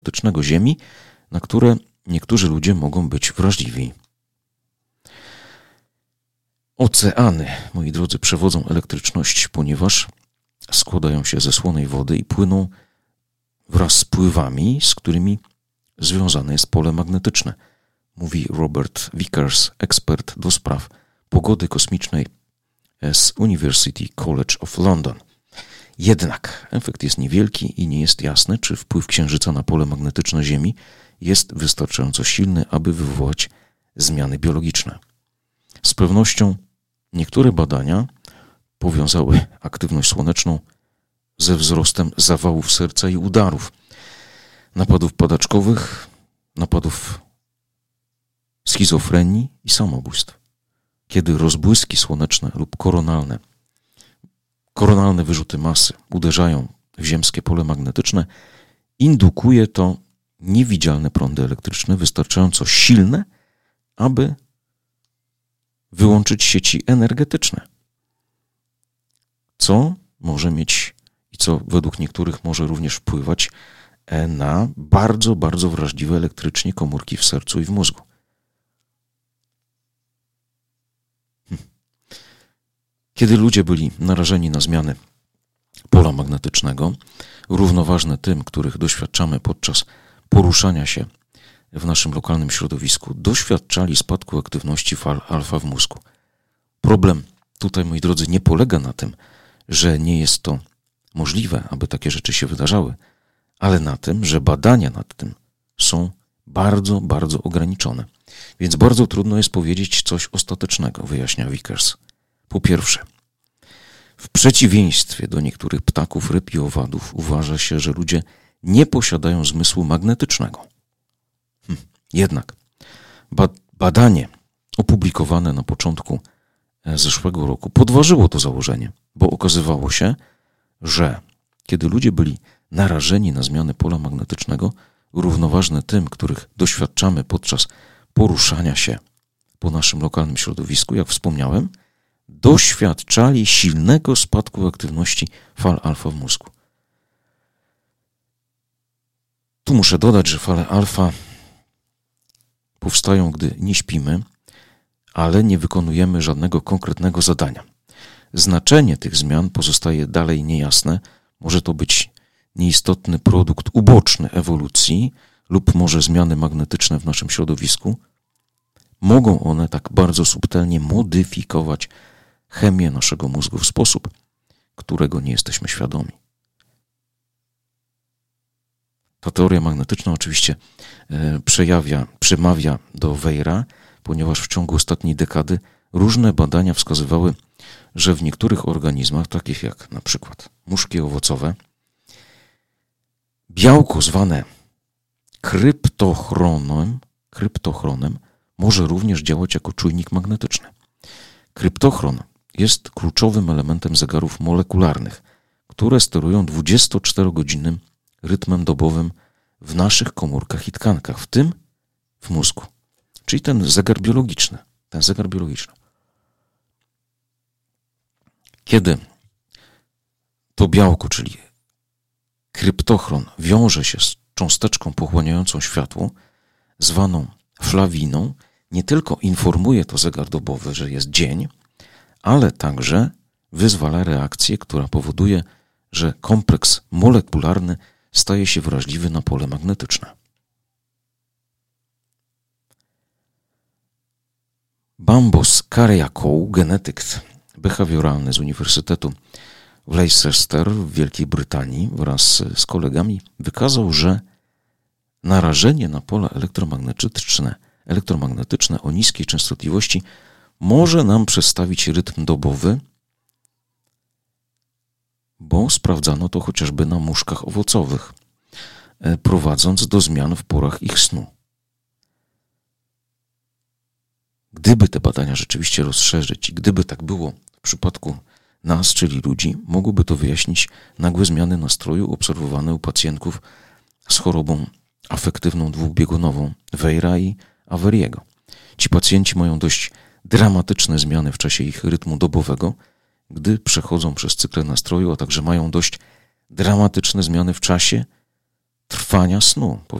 magnetycznego Ziemi, na które niektórzy ludzie mogą być wrażliwi. Oceany, moi drodzy, przewodzą elektryczność, ponieważ składają się ze słonej wody i płyną wraz z pływami, z którymi związane jest pole magnetyczne, mówi Robert Vickers, ekspert do spraw pogody kosmicznej z University College of London. Jednak efekt jest niewielki i nie jest jasne, czy wpływ Księżyca na pole magnetyczne Ziemi jest wystarczająco silny, aby wywołać zmiany biologiczne. Z pewnością niektóre badania powiązały aktywność słoneczną ze wzrostem zawałów serca i udarów, napadów padaczkowych, napadów schizofrenii i samobójstw. Kiedy rozbłyski słoneczne lub koronalne wyrzuty masy uderzają w ziemskie pole magnetyczne, indukuje to niewidzialne prądy elektryczne wystarczająco silne, aby wyłączyć sieci energetyczne, co może mieć i co według niektórych może również wpływać na bardzo, bardzo wrażliwe elektrycznie komórki w sercu i w mózgu. Kiedy ludzie byli narażeni na zmiany pola magnetycznego, równoważne tym, których doświadczamy podczas poruszania się w naszym lokalnym środowisku, doświadczali spadku aktywności fal alfa w mózgu. Problem tutaj, moi drodzy, nie polega na tym, że nie jest to możliwe, aby takie rzeczy się wydarzały, ale na tym, że badania nad tym są bardzo, bardzo ograniczone. Więc bardzo trudno jest powiedzieć coś ostatecznego, wyjaśnia Vickers. Po pierwsze, w przeciwieństwie do niektórych ptaków, ryb i owadów uważa się, że ludzie nie posiadają zmysłu magnetycznego. Jednak badanie opublikowane na początku zeszłego roku podważyło to założenie, bo okazywało się, że kiedy ludzie byli narażeni na zmiany pola magnetycznego, równoważne tym, których doświadczamy podczas poruszania się po naszym lokalnym środowisku, jak wspomniałem, doświadczali silnego spadku aktywności fal alfa w mózgu. Tu muszę dodać, że fale alfa powstają, gdy nie śpimy, ale nie wykonujemy żadnego konkretnego zadania. Znaczenie tych zmian pozostaje dalej niejasne. Może to być nieistotny produkt uboczny ewolucji lub może zmiany magnetyczne w naszym środowisku. Mogą one tak bardzo subtelnie modyfikować chemię naszego mózgu w sposób, którego nie jesteśmy świadomi. Ta teoria magnetyczna oczywiście przemawia do Weira, ponieważ w ciągu ostatniej dekady różne badania wskazywały, że w niektórych organizmach, takich jak na przykład muszki owocowe, białko zwane kryptochronem może również działać jako czujnik magnetyczny. Kryptochron jest kluczowym elementem zegarów molekularnych, które sterują 24-godzinnym rytmem dobowym w naszych komórkach i tkankach, w tym w mózgu. Czyli ten zegar biologiczny. Kiedy to białko, czyli kryptochron, wiąże się z cząsteczką pochłaniającą światło, zwaną flawiną, nie tylko informuje to zegar dobowy, że jest dzień, ale także wyzwala reakcję, która powoduje, że kompleks molekularny staje się wrażliwy na pole magnetyczne. Bambos Karyakow, genetyk behawioralny z Uniwersytetu w Leicester w Wielkiej Brytanii wraz z kolegami wykazał, że narażenie na pola elektromagnetyczne o niskiej częstotliwości może nam przestawić rytm dobowy, bo sprawdzano to chociażby na muszkach owocowych, prowadząc do zmian w porach ich snu. Gdyby te badania rzeczywiście rozszerzyć i gdyby tak było w przypadku nas, czyli ludzi, mogłoby to wyjaśnić nagłe zmiany nastroju obserwowane u pacjentów z chorobą afektywną dwubiegunową Weira i Averiego. Ci pacjenci mają dość dramatyczne zmiany w czasie ich rytmu dobowego, gdy przechodzą przez cykle nastroju, a także mają dość dramatyczne zmiany w czasie trwania snu.